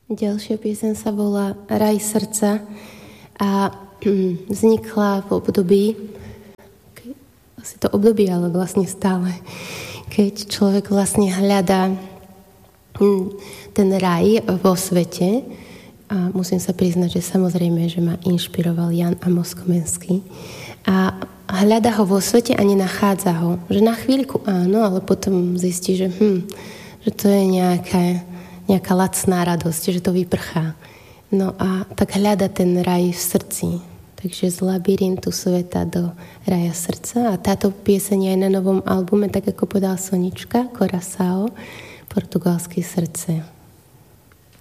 Ďalšia pieseň sa volá Raj srdca a vznikla v období, asi to obdobie, ale vlastne stále, keď človek vlastne hľadá ten raj vo svete. A musím sa priznať, že samozrejme, že ma inšpiroval Jan Amos Komenský. A hľada ho vo svete a nenachádza ho. Že na chvíľku áno, ale potom zistí, že to je nejaká lacná radosť, že to vyprchá. No a tak hľada ten raj v srdci. Takže z labyrintu sveta do raja srdca. A táto pieseň je aj na novom albume, tak ako povedala Sonička, Coração, portugalské srdce.